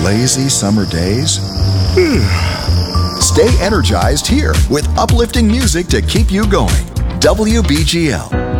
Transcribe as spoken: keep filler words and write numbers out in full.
lazy summer days? Stay energized here with uplifting music to keep you going. W B G L